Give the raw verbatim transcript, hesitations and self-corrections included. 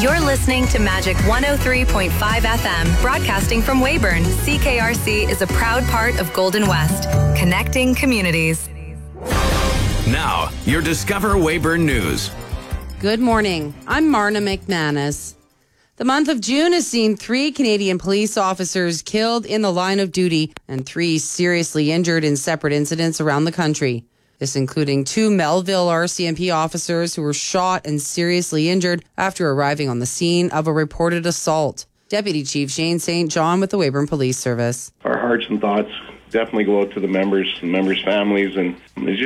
You're listening to Magic one oh three point five F M, broadcasting from Weyburn. C K R C is a proud part of Golden West, connecting communities. Now, your Discover Weyburn News. Good morning. I'm Marna McManus. The month of June has seen three Canadian police officers killed in the line of duty and three seriously injured in separate incidents around the country. This including two Melville R C M P officers who were shot and seriously injured after arriving on the scene of a reported assault. Deputy Chief Shane Saint John with the Weyburn Police Service. Our hearts and thoughts definitely go out to the members and members' families, and